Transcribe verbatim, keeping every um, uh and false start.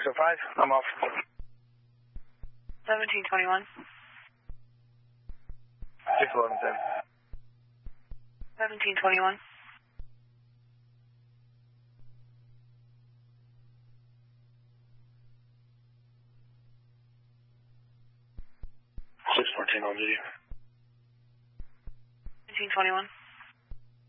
oh five, I'm off. seventeen twenty-one. six eleven ten. seventeen twenty-one. six fourteen on duty. seventeen twenty-one.